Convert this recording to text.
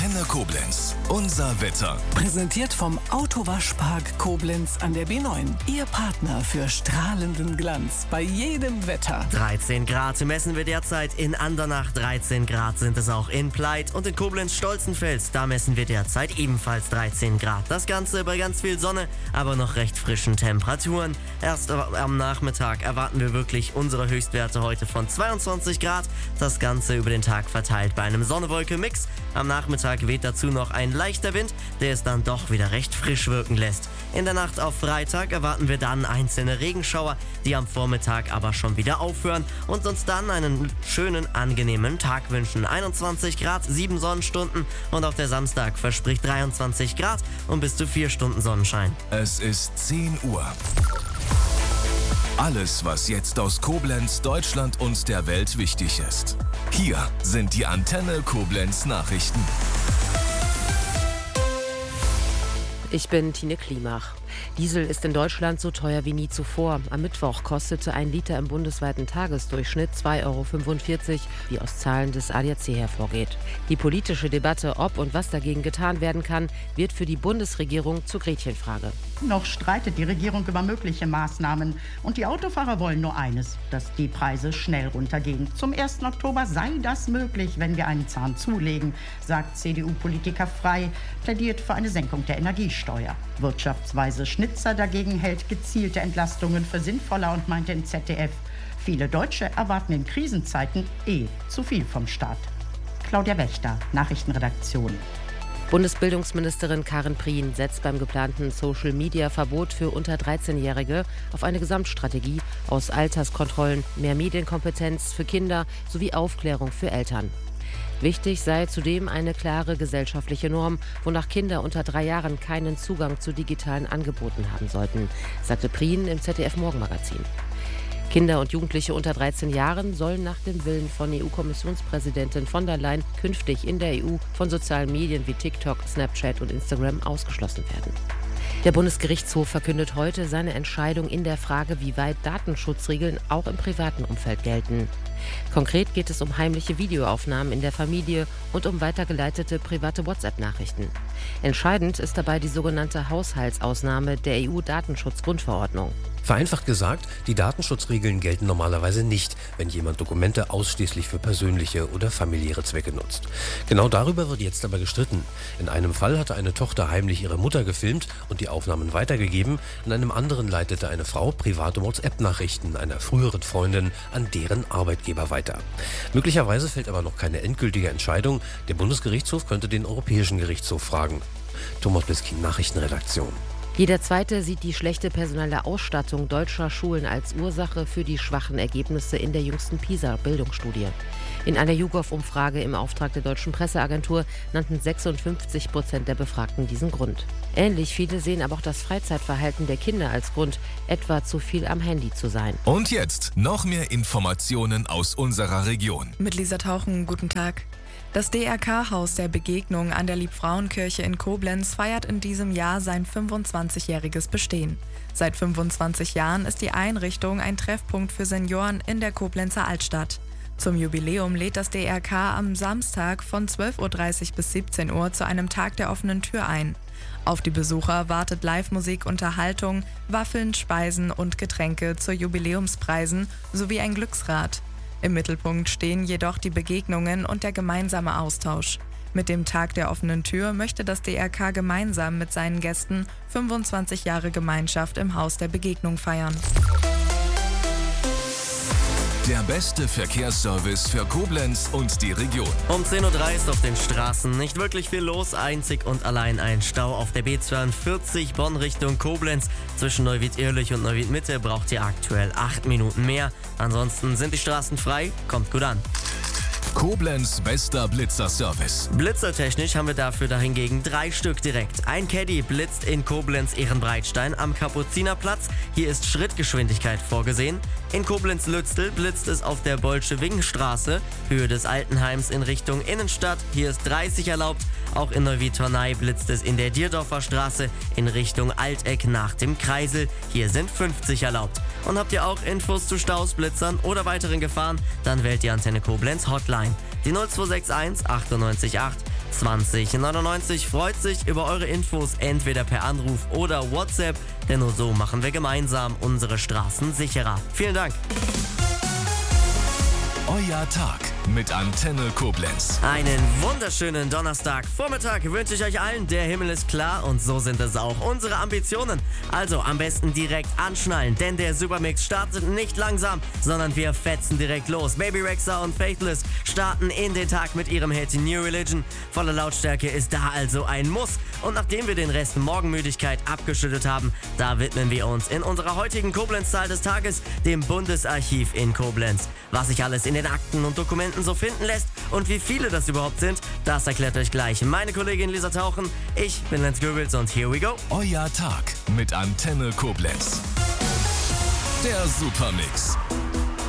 Antenne Koblenz. Unser Wetter. Präsentiert vom Autowaschpark Koblenz an der B9. Ihr Partner für strahlenden Glanz bei jedem Wetter. 13 Grad messen wir derzeit in Andernach. 13 Grad sind es auch in Pleit und in Koblenz-Stolzenfels. Da messen wir derzeit ebenfalls 13 Grad. Das Ganze bei ganz viel Sonne, aber noch recht frischen Temperaturen. Erst am Nachmittag erwarten wir wirklich unsere Höchstwerte heute von 22 Grad. Das Ganze über den Tag verteilt bei einem Sonne-Wolke-Mix. Am Nachmittag weht dazu noch ein leichter Wind, der es dann doch wieder recht frisch wirken lässt. In der Nacht auf Freitag erwarten wir dann einzelne Regenschauer, die am Vormittag aber schon wieder aufhören und uns dann einen schönen, angenehmen Tag wünschen. 21 Grad, 7 Sonnenstunden und auch der Samstag verspricht 23 Grad und bis zu 4 Stunden Sonnenschein. Es ist 10 Uhr. Alles, was jetzt aus Koblenz, Deutschland und der Welt wichtig ist. Hier sind die Antenne Koblenz Nachrichten. Ich bin Tine Klimach. Diesel ist in Deutschland so teuer wie nie zuvor. Am Mittwoch kostete ein Liter im bundesweiten Tagesdurchschnitt 2,45 €, wie aus Zahlen des ADAC hervorgeht. Die politische Debatte, ob und was dagegen getan werden kann, wird für die Bundesregierung zur Gretchenfrage. Noch streitet die Regierung über mögliche Maßnahmen. Und die Autofahrer wollen nur eines, dass die Preise schnell runtergehen. Zum 1. Oktober sei das möglich, wenn wir einen Zahn zulegen, sagt CDU-Politiker Frey, plädiert für eine Senkung der Energiesteuer. Wirtschaftsweise Schnitzer dagegen hält gezielte Entlastungen für sinnvoller und meinte im ZDF, viele Deutsche erwarten in Krisenzeiten zu viel vom Staat. Claudia Wächter, Nachrichtenredaktion. Bundesbildungsministerin Karin Prien setzt beim geplanten Social-Media-Verbot für unter 13-Jährige auf eine Gesamtstrategie aus Alterskontrollen, mehr Medienkompetenz für Kinder sowie Aufklärung für Eltern. Wichtig sei zudem eine klare gesellschaftliche Norm, wonach Kinder unter 3 Jahren keinen Zugang zu digitalen Angeboten haben sollten, sagte Prien im ZDF-Morgenmagazin. Kinder und Jugendliche unter 13 Jahren sollen nach dem Willen von EU-Kommissionspräsidentin von der Leyen künftig in der EU von sozialen Medien wie TikTok, Snapchat und Instagram ausgeschlossen werden. Der Bundesgerichtshof verkündet heute seine Entscheidung in der Frage, wie weit Datenschutzregeln auch im privaten Umfeld gelten. Konkret geht es um heimliche Videoaufnahmen in der Familie und um weitergeleitete private WhatsApp-Nachrichten. Entscheidend ist dabei die sogenannte Haushaltsausnahme der EU-Datenschutzgrundverordnung. Vereinfacht gesagt, die Datenschutzregeln gelten normalerweise nicht, wenn jemand Dokumente ausschließlich für persönliche oder familiäre Zwecke nutzt. Genau darüber wird jetzt aber gestritten. In einem Fall hatte eine Tochter heimlich ihre Mutter gefilmt und die Aufnahmen weitergegeben. In einem anderen leitete eine Frau private WhatsApp-Nachrichten einer früheren Freundin an deren Arbeitgeber weiter. Möglicherweise fällt aber noch keine endgültige Entscheidung. Der Bundesgerichtshof könnte den Europäischen Gerichtshof fragen. Thomas Bliskin, Nachrichtenredaktion. Jeder Zweite sieht die schlechte personelle Ausstattung deutscher Schulen als Ursache für die schwachen Ergebnisse in der jüngsten PISA-Bildungsstudie. In einer YouGov-Umfrage im Auftrag der Deutschen Presseagentur nannten 56% der Befragten diesen Grund. Ähnlich viele sehen aber auch das Freizeitverhalten der Kinder als Grund, etwa zu viel am Handy zu sein. Und jetzt noch mehr Informationen aus unserer Region. Mit Lisa Tauchen, guten Tag. Das DRK-Haus der Begegnung an der Liebfrauenkirche in Koblenz feiert in diesem Jahr sein 25-jähriges Bestehen. Seit 25 Jahren ist die Einrichtung ein Treffpunkt für Senioren in der Koblenzer Altstadt. Zum Jubiläum lädt das DRK am Samstag von 12:30 Uhr bis 17 Uhr zu einem Tag der offenen Tür ein. Auf die Besucher wartet Live-Musik, Unterhaltung, Waffeln, Speisen und Getränke zu Jubiläumspreisen sowie ein Glücksrad. Im Mittelpunkt stehen jedoch die Begegnungen und der gemeinsame Austausch. Mit dem Tag der offenen Tür möchte das DRK gemeinsam mit seinen Gästen 25 Jahre Gemeinschaft im Haus der Begegnung feiern. Der beste Verkehrsservice für Koblenz und die Region. Um 10:03 Uhr ist auf den Straßen nicht wirklich viel los. Einzig und allein ein Stau auf der B42 Bonn Richtung Koblenz. Zwischen Neuwied-Ehrlich und Neuwied-Mitte braucht ihr aktuell 8 Minuten mehr. Ansonsten sind die Straßen frei. Kommt gut an. Koblenz bester Blitzerservice. Blitzertechnisch haben wir dafür dahingegen 3 Stück direkt. Ein Caddy blitzt in Koblenz-Ehrenbreitstein am Kapuzinerplatz. Hier ist Schrittgeschwindigkeit vorgesehen. In Koblenz-Lützel blitzt es auf der Bolschewingenstraße, Höhe des Altenheims in Richtung Innenstadt. Hier ist 30 erlaubt. Auch in Neuwied-Tornay blitzt es in der Dierdorfer Straße in Richtung Alteck nach dem Kreisel. Hier sind 50 erlaubt. Und habt ihr auch Infos zu Staus, Blitzern oder weiteren Gefahren? Dann wählt die Antenne Koblenz Hotline. Die 0261 98 8 2099 freut sich über eure Infos entweder per Anruf oder WhatsApp, denn nur so machen wir gemeinsam unsere Straßen sicherer. Vielen Dank. Euer Tag mit Antenne Koblenz. Einen wunderschönen Donnerstagvormittag wünsche ich euch allen. Der Himmel ist klar und so sind es auch unsere Ambitionen. Also am besten direkt anschnallen, denn der Supermix startet nicht langsam, sondern wir fetzen direkt los. Baby Rexha und Faithless starten in den Tag mit ihrem Hit New Religion. Volle Lautstärke ist da also ein Muss. Und nachdem wir den Rest Morgenmüdigkeit abgeschüttet haben, da widmen wir uns in unserer heutigen Koblenz-Zahl des Tages dem Bundesarchiv in Koblenz. Was sich alles in den Akten und Dokumenten so finden lässt und wie viele das überhaupt sind, das erklärt euch gleich meine Kollegin Lisa Tauchen. Ich bin Lenz Goebels und here we go. Euer Tag mit Antenne Koblenz. Der Supermix.